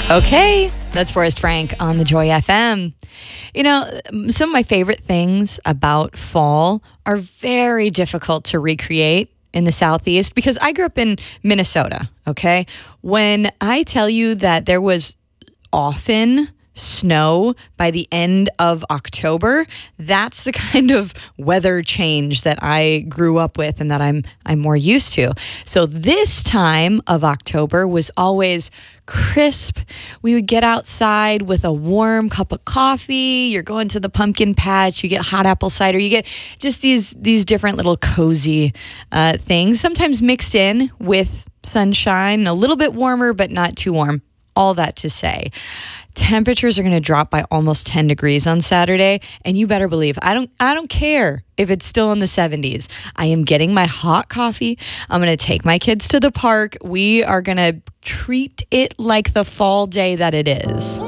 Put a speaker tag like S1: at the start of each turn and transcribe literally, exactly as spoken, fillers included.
S1: Okay, that's Forrest Frank on the Joy F M. You know, some of my favorite things about fall are very difficult to recreate in the Southeast because I grew up in Minnesota, okay? When I tell you that there was often snow by the end of October, that's the kind of weather change that I grew up with and that I'm I'm more used to. So this time of October was always crisp. We would get outside with a warm cup of coffee. You're going to the pumpkin patch. You get hot apple cider. You get just these these different little cozy uh, things, sometimes mixed in with sunshine, a little bit warmer, but not too warm. All that to say, temperatures are going to drop by almost ten degrees on Saturday, and you better believe I don't I don't care if it's still in the seventies. I am getting my hot coffee. I'm going to take my kids to the park. We are going to treat it like the fall day that it is.